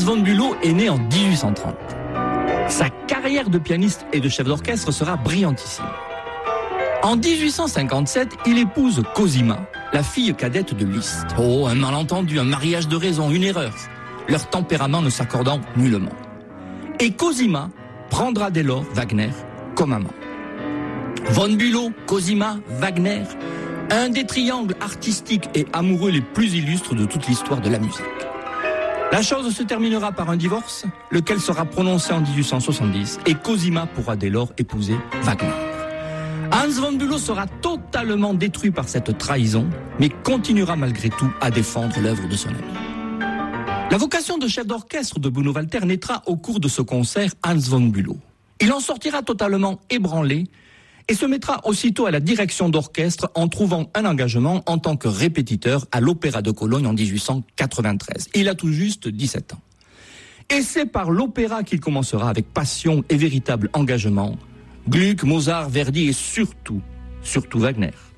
von Bülow est né en 1830. Sa carrière de pianiste et de chef d'orchestre sera brillantissime. En 1857, il épouse Cosima, la fille cadette de Liszt. Oh, un malentendu, un mariage de raison, une erreur. Leur tempérament ne s'accordant nullement. Et Cosima prendra dès lors Wagner comme amant. Von Bülow, Cosima, Wagner, un des triangles artistiques et amoureux les plus illustres de toute l'histoire de la musique. La chose se terminera par un divorce, lequel sera prononcé en 1870, et Cosima pourra dès lors épouser Wagner. Hans von Bülow sera totalement détruit par cette trahison, mais continuera malgré tout à défendre l'œuvre de son ami. La vocation de chef d'orchestre de Bruno Walter naîtra au cours de ce concert Hans von Bülow. Il en sortira totalement ébranlé et se mettra aussitôt à la direction d'orchestre en trouvant un engagement en tant que répétiteur à l'Opéra de Cologne en 1893. Il a tout juste 17 ans. Et c'est par l'opéra qu'il commencera avec passion et véritable engagement Gluck, Mozart, Verdi et surtout Wagner.